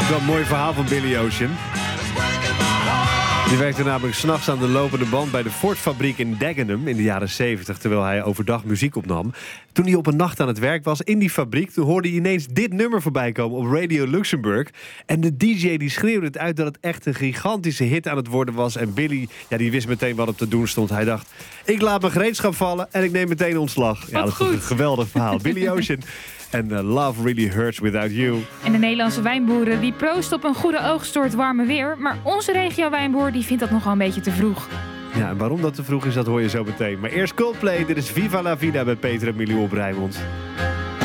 Wel een mooi verhaal van Billy Ocean. Die werkte namelijk 's nachts aan de lopende band bij de Ford-fabriek in Dagenham in de jaren 70, terwijl hij overdag muziek opnam. Toen hij op een nacht aan het werk was in die fabriek, toen hoorde hij ineens dit nummer voorbij komen op Radio Luxemburg. En de DJ die schreeuwde het uit dat het echt een gigantische hit aan het worden was. En Billy, ja, die wist meteen wat op te doen stond. Hij dacht, ik laat mijn gereedschap vallen en ik neem meteen ontslag. Ja, dat is toch een geweldig verhaal. Billy Ocean. En Love Really Hurts Without You. En de Nederlandse wijnboeren die proosten op een goede oogst door het warme weer. Maar onze regio-wijnboer die vindt dat nogal een beetje te vroeg. Ja, en waarom dat te vroeg is, dat hoor je zo meteen. Maar eerst Coldplay, dit is Viva la Vida met Peter en Milou op Rijnmond.